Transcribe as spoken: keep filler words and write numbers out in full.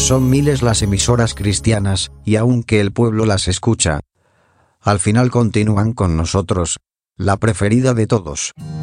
Son miles las emisoras cristianas, y aunque el pueblo las escucha, al final continúan con nosotros, la preferida de todos.